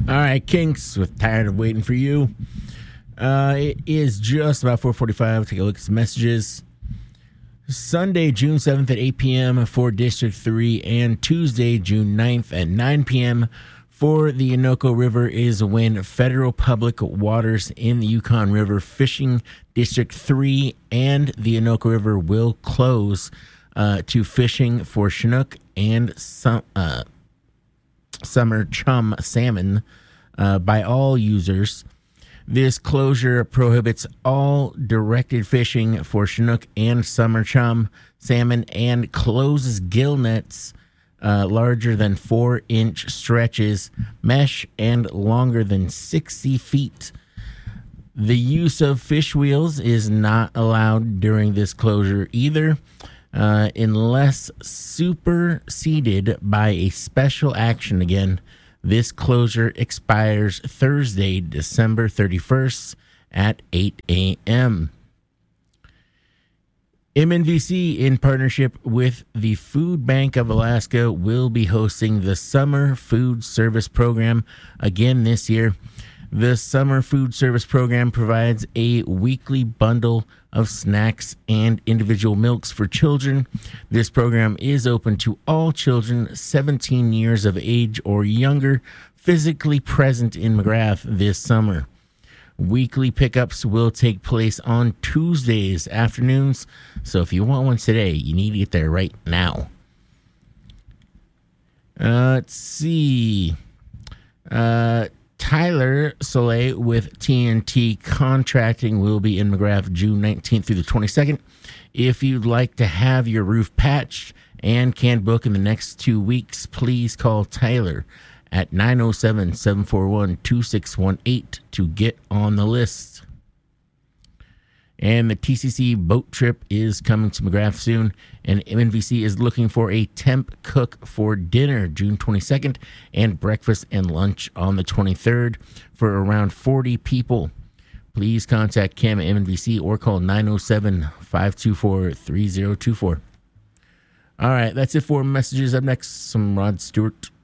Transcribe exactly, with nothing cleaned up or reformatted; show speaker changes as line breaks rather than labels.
All right, Kinks, with Tired of Waiting for You. Uh, it is just about four forty-five. Take a look at some messages. Sunday, June seventh at eight p.m. for District three, and Tuesday, June ninth at nine p.m. for the Innoko River is when Federal Public Waters in the Yukon River Fishing District three and the Innoko River will close uh, to fishing for Chinook and some, uh, summer chum salmon uh, by all users. This closure prohibits all directed fishing for Chinook and summer chum salmon and closes gill nets uh, larger than four inch stretches, mesh, and longer than sixty feet. The use of fish wheels is not allowed during this closure either, uh, unless superseded by a special action. Again, this closure expires Thursday, December thirty-first at eight a.m. M N V C, in partnership with the Food Bank of Alaska, will be hosting the Summer Food Service Program again this year. The Summer Food Service Program provides a weekly bundle of snacks and individual milks for children. This program is open to all children seventeen years of age or younger physically present in McGrath this summer. Weekly pickups will take place on Tuesdays afternoons, so if you want one today, you need to get there right now. Uh, let's see. Uh... Tyler Soleil with T N T Contracting will be in McGrath June nineteenth through the twenty-second. If you'd like to have your roof patched and can book in the next two weeks, please call Tyler at nine oh seven, seven four one, two six one eight to get on the list. And the T C C boat trip is coming to McGrath soon, and M N V C is looking for a temp cook for dinner June twenty-second and breakfast and lunch on the twenty-third for around forty people. Please contact Cam at M N V C or call nine oh seven, five two four, three oh two four. All right, that's it for messages. Up next, some Rod Stewart.